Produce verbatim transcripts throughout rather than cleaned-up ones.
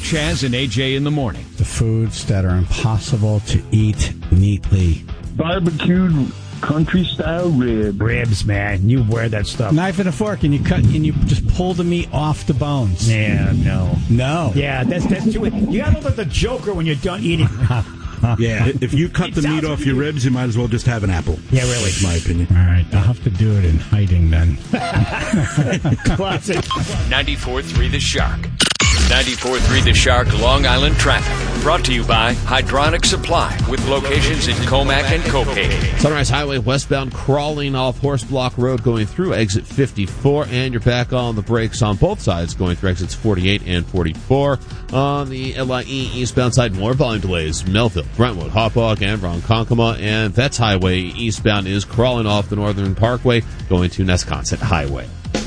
Chaz and A J in the morning. The foods that are impossible to eat neatly. Barbecued country-style ribs. Ribs, man. You wear that stuff. Knife and a fork, and you cut, and you just pull the meat off the bones. Yeah, no. No. Yeah, that's that's too. You gotta look like the Joker when you're done eating. Yeah, if you cut the meat off your ribs, you might as well just have an apple. Yeah, really. That's my opinion. All right, I'll have to do it in hiding then. Classic. ninety-four point three The Shark. ninety-four point three The Shark Long Island traffic. Brought to you by Hydronic Supply with locations in Comac and Copay. Sunrise Highway westbound crawling off Horse Block Road going through exit fifty-four, and you're back on the brakes on both sides going through exits forty-eight and forty-four. On the L I E eastbound side, more volume delays. Melville, Brentwood, Hauppauge, and Ronkonkoma, and Vets Highway eastbound is crawling off the Northern Parkway going to Nesconset Highway.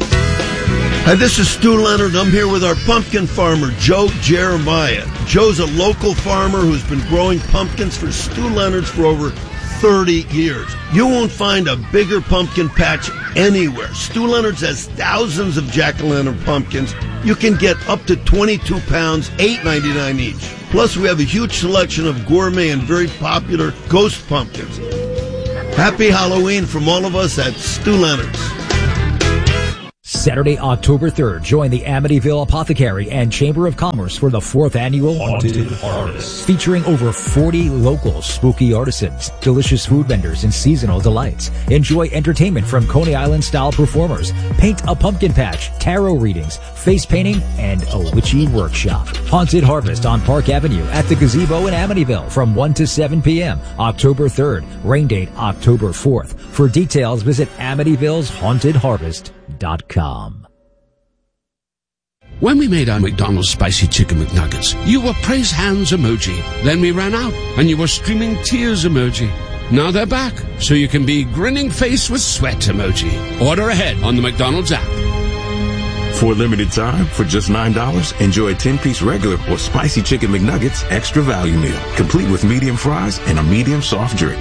Hi, this is Stu Leonard. I'm here with our pumpkin farmer, Joe Jeremiah. Joe's a local farmer who's been growing pumpkins for Stu Leonard's for over thirty years. You won't find a bigger pumpkin patch anywhere. Stu Leonard's has thousands of jack-o'-lantern pumpkins. You can get up to twenty-two pounds, eight ninety-nine each. Plus, we have a huge selection of gourmet and very popular ghost pumpkins. Happy Halloween from all of us at Stu Leonard's. Saturday, October third, join the Amityville Apothecary and Chamber of Commerce for the fourth annual Haunted Harvest, featuring over forty local spooky artisans, delicious food vendors, and seasonal delights. Enjoy entertainment from Coney Island-style performers, paint a pumpkin patch, tarot readings, face painting, and a witchy workshop. Haunted Harvest on Park Avenue at the Gazebo in Amityville from one to seven p.m. October third. Rain date October fourth. For details, visit Amityville's Haunted Harvest dot com. When we made our McDonald's Spicy Chicken McNuggets, you were praise hands emoji. Then we ran out, and you were streaming tears emoji. Now they're back, so you can be grinning face with sweat emoji. Order ahead on the McDonald's app. For a limited time, for just nine dollars, enjoy a ten-piece regular or Spicy Chicken McNuggets extra value meal, complete with medium fries and a medium soft drink.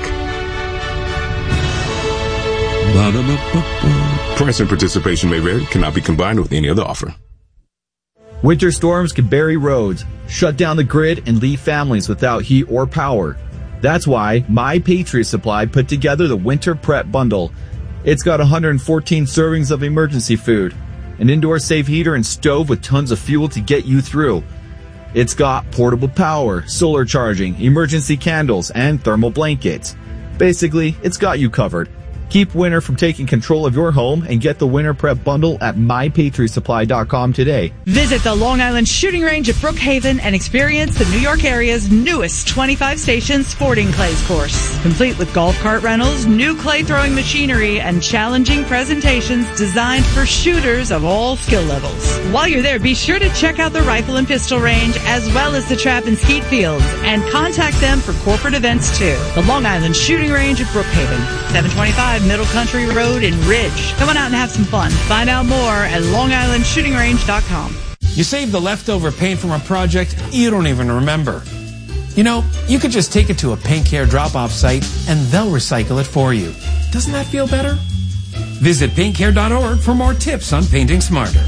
Price and participation may vary, cannot be combined with any other offer. Winter storms can bury roads, shut down the grid, and leave families without heat or power. That's why My Patriot Supply put together the Winter Prep Bundle. It's got one hundred fourteen servings of emergency food, an indoor safe heater and stove with tons of fuel to get you through. It's got portable power, solar charging, emergency candles, and thermal blankets. Basically, it's got you covered. Keep winter from taking control of your home and get the Winter Prep Bundle at my patriot supply dot com today. Visit the Long Island Shooting Range at Brookhaven and experience the New York area's newest twenty-five station sporting clays course. Complete with golf cart rentals, new clay throwing machinery, and challenging presentations designed for shooters of all skill levels. While you're there, be sure to check out the rifle and pistol range as well as the trap and skeet fields and contact them for corporate events too. The Long Island Shooting Range at Brookhaven, seven twenty-five Middle Country Road in Ridge. Come on out and have some fun. Find out more at long island shooting range dot com. You save the leftover paint from a project you don't even remember. You know, you could just take it to a paint care drop-off site and they'll recycle it for you. Doesn't that feel better? Visit paint care dot org for more tips on painting smarter.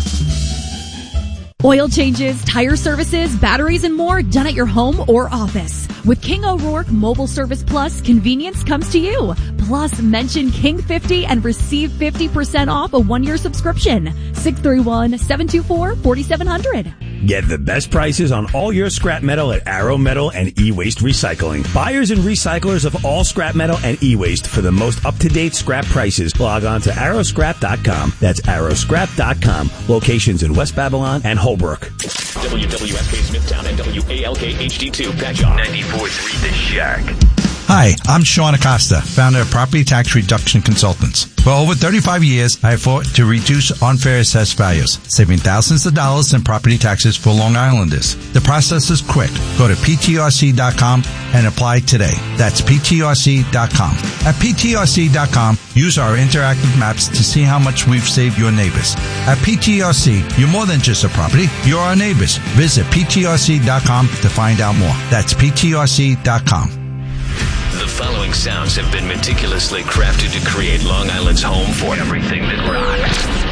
Oil changes, tire services, batteries, and more done at your home or office. With King O'Rourke Mobile Service Plus, convenience comes to you. Plus, mention King fifty and receive fifty percent off a one-year subscription. six three one, seven two four, four seven zero zero. Get the best prices on all your scrap metal at Arrow Metal and E-Waste Recycling. Buyers and recyclers of all scrap metal and e-waste for the most up-to-date scrap prices. Log on to arrow scrap dot com. That's arrow scrap dot com. Locations in West Babylon and Holbrook. W W S K Smithtown and W A L K H D two Patchogue. ninety-four point three The Shark. Hi, I'm Sean Acosta, founder of Property Tax Reduction Consultants. For over thirty-five years, I have fought to reduce unfair assessed values, saving thousands of dollars in property taxes for Long Islanders. The process is quick. Go to P T R C dot com and apply today. That's P T R C dot com. At P T R C dot com, use our interactive maps to see how much we've saved your neighbors. At P T R C, you're more than just a property, you're our neighbors. Visit P T R C dot com to find out more. That's P T R C dot com. The following sounds have been meticulously crafted to create Long Island's home for everything that rocks.